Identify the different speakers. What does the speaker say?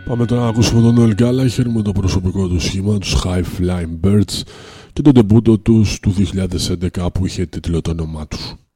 Speaker 1: Πάμε τώρα να ακούσουμε τον Noel Gallagher με το προσωπικό του σχήμα, τους High Flying Birds, και το ντεμπούτο τους του 2011 που είχε τίτλο το όνομά τους.